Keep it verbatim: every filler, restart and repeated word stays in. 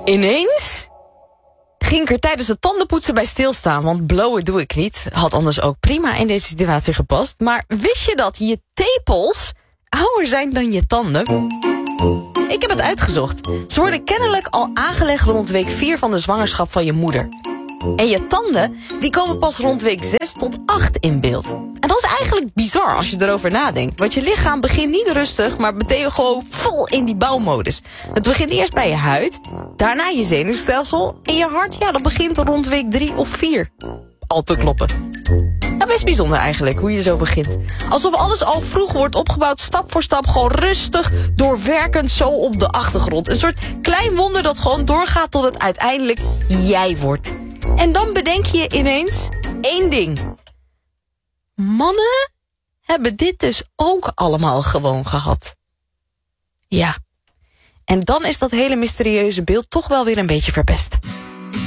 Ineens ging ik er tijdens het tandenpoetsen bij stilstaan, want blowen doe ik niet. Had anders ook prima in deze situatie gepast. Maar wist je dat je tepels ouder zijn dan je tanden? Ik heb het uitgezocht. Ze worden kennelijk al aangelegd rond week vier van de zwangerschap van je moeder. En je tanden, die komen pas rond week zes tot acht in beeld. En dat is eigenlijk bizar als je erover nadenkt. Want je lichaam begint niet rustig, maar meteen gewoon vol in die bouwmodus. Het begint eerst bij je huid, daarna je zenuwstelsel. En je hart, ja, dat begint rond week drie of vier al te kloppen. Ja, best bijzonder eigenlijk, hoe je zo begint. Alsof alles al vroeg wordt opgebouwd, stap voor stap, gewoon rustig, doorwerkend zo op de achtergrond. Een soort klein wonder dat gewoon doorgaat tot het uiteindelijk jij wordt. En dan bedenk je ineens één ding. Mannen hebben dit dus ook allemaal gewoon gehad. Ja. En dan is dat hele mysterieuze beeld toch wel weer een beetje verpest.